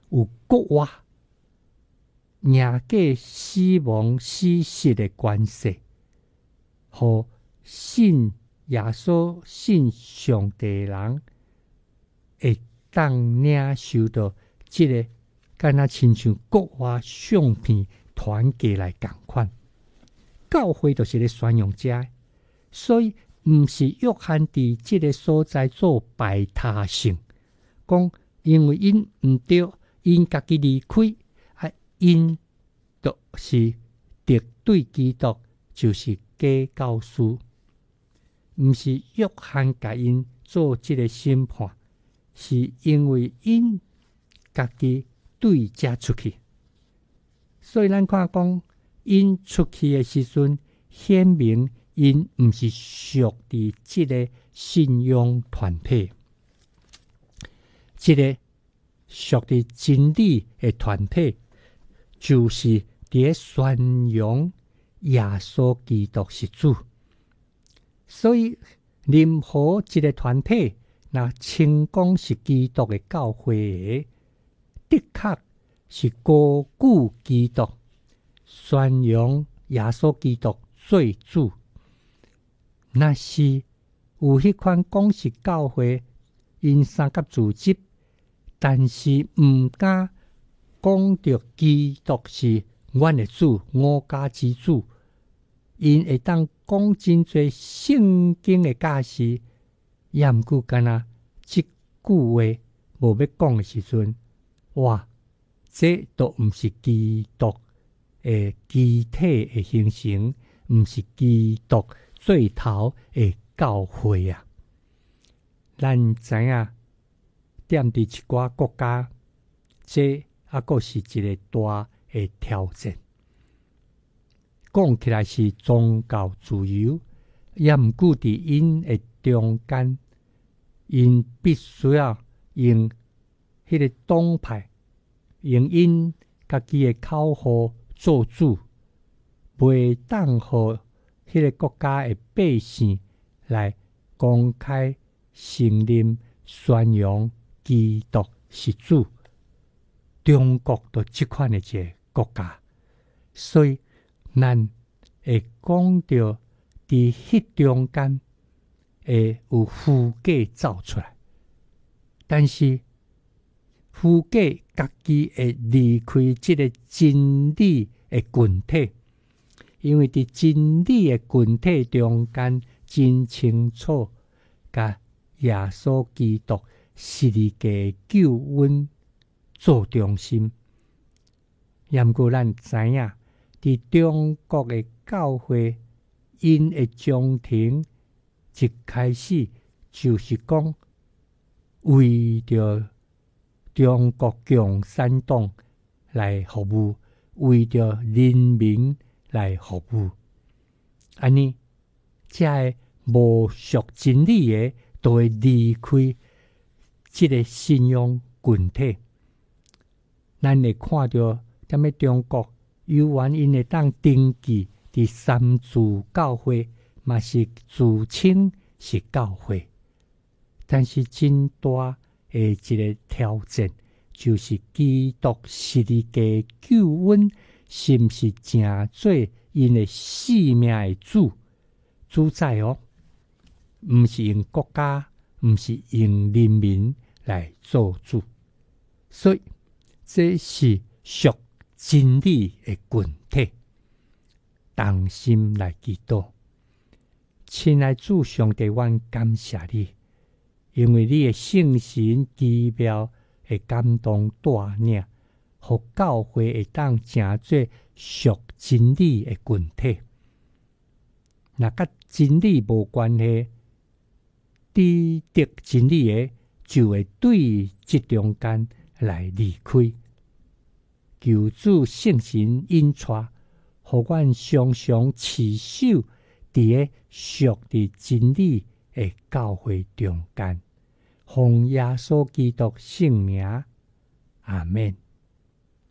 有国外赢过死亡死实的关系，互信耶稣、信上帝的人会当领受到这个，敢若亲像国外相片团结来同款。教会就是咧宣扬者，所以毋是约翰伫即个所在做排他性，讲因为因毋对，因家己离开，因就是敌对基督，就是假教师，毋是约翰甲因做即个审判，是因为因家己对遮出去。所以咱看讲，因出去的时阵，显明因毋是属伫即个信仰团体，即个属伫真理的团体，就是伫宣扬耶稣基督是主。所以任何一个团体，若称讲是基督的教会的，的确是高举基督，宣扬耶稣基督做主。若是有迄款讲是教会因三甲组织，但是毋敢讲着基督是阮的主，五家之主，因会当讲真侪圣经的假实，也毋过干那即句话无要讲的时阵，哇！这都毋是基督的具体的形成，毋是基督最头的教会啊！咱知影，踮伫一寡国家，这还阁是一个大的挑战。讲起来是宗教自由，也毋过伫因的中间，因必须要用迄个党派。用因家己的口号做主，袂当互迄个国家的百姓来公开承认宣扬基督是主。中国就即款的一个国家，所以咱会讲到伫迄中间会有虚假走出来，但是虚假家己会离开这个真理的群体，因为伫真理的群体中间，真清楚甲耶稣基督十字架的救恩做中心。也毋过咱知影，伫中国的教会，因的中庭一开始就是讲为着中国共产党来服务，为着人民来服务。安尼，这个无属真理的，都会离开这个信仰群体。咱会看到，踮咧中国，有原因会当登记伫三自教会，嘛是自称是教会，但是真大的一个挑战，就是基督十字架救恩是毋是正做因的性命的主宰哦？毋是用国家，毋是用人民来做主，所以这是属真理的群体。同心来祈祷，亲爱主上帝，阮感谢你。因为你的圣神奇妙会感动带领，互教会会当成做属真理的群体。若甲真理无关系，抵得真理的就会对这中间来离开。求主圣神引带，互阮常常持守伫个属伫真理的教会中间。奉耶稣基督圣名，阿们。